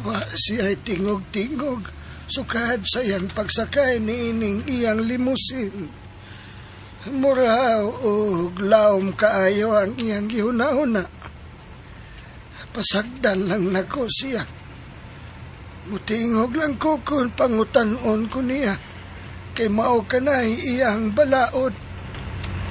Wa siya'y tingog-tingog, sukad sa iyang pagsakay ni ining iyang limusin. Mura og laom kaayo ang iyang gihuna-huna. Pasagdan lang nako siya. Mutingog lang ko kung pangutan-on ko niya. Kay mao kanay iyang balaod.